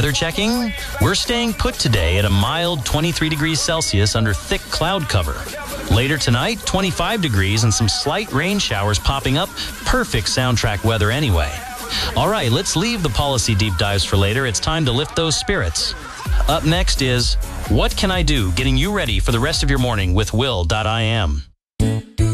Weather checking? We're staying put today at a mild 23 degrees Celsius under thick cloud cover. Later tonight, 25 degrees and some slight rain showers popping up. Perfect soundtrack weather anyway. All right, let's leave the policy deep dives for later. It's time to lift those spirits. Up next is What Can I Do? Getting you ready for the rest of your morning with Will.i.am.